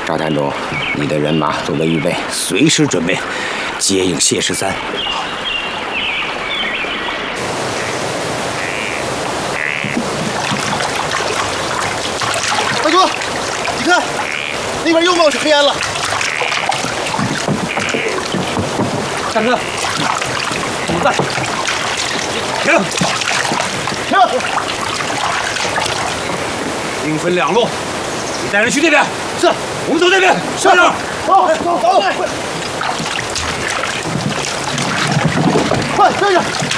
赵探主，你的人马做为预备，随时准备接应谢13。 大哥，你看，那边又冒出黑烟了。 大哥，怎么办？停！停！兵分2路，你带人去那边。是，我们走那边。校长， 走，走，快，校长。